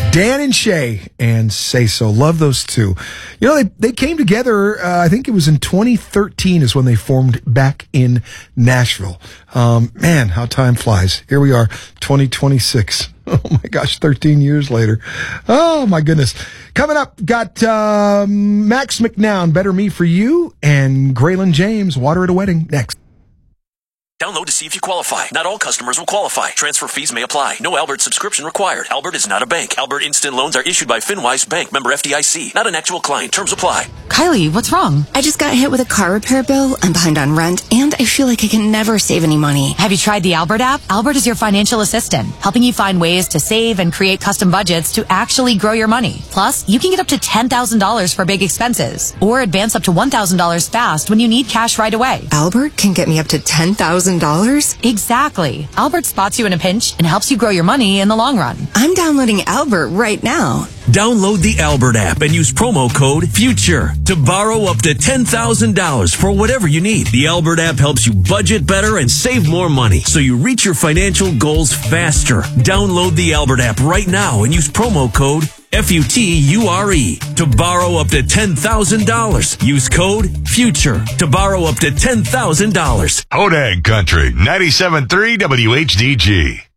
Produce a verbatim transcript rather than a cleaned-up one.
Dan and Shay and Say So. Love those two. You know, they, they came together, uh, I think it was in twenty thirteen is when they formed back in Nashville. Um, man, how time flies. Here we are, twenty twenty-six. Oh my gosh, thirteen years later. Oh my goodness. Coming up, got uh, Max McNown, Better Me For You, and Graylin James, Water at a Wedding, next. Download to see if you qualify. Not all customers will qualify. Transfer fees may apply. No Albert subscription required. Albert is not a bank. Albert Instant Loans are issued by FinWise Bank, member F D I C. Not an actual client. Terms apply. Kylie, what's wrong? I just got hit with a car repair bill. I'm behind on rent, and I feel like I can never save any money. Have you tried the Albert app? Albert is your financial assistant, helping you find ways to save and create custom budgets to actually grow your money. Plus, you can get up to ten thousand dollars for big expenses, or advance up to one thousand dollars fast when you need cash right away. Albert can get me up to ten thousand dollars? Exactly. Albert spots you in a pinch and helps you grow your money in the long run. I'm downloading Albert right now. Download the Albert app and use promo code FUTURE to borrow up to ten thousand dollars for whatever you need. The Albert app helps you budget better and save more money so you reach your financial goals faster. Download the Albert app right now and use promo code F U T U R E to borrow up to ten thousand dollars. Use code FUTURE to borrow up to ten thousand dollars. Hodag Country, ninety-seven point three W H D G.